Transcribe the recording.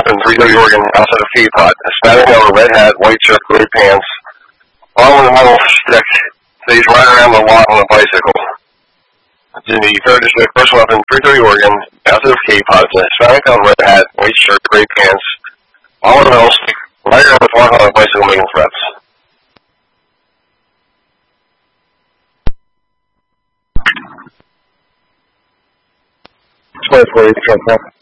weapon, 330 Oregon, outside of K-Pot. Hispanic male, red hat, white shirt, gray pants. All in a metal stick. So he's riding around the lot on a bicycle. It's in the 3rd District, first weapon, 330 Oregon, outside of K-Pot. It's a Hispanic male, red hat, white shirt, gray pants. All in a metal stick. Riding around the lot on a bicycle making threats. It's 24,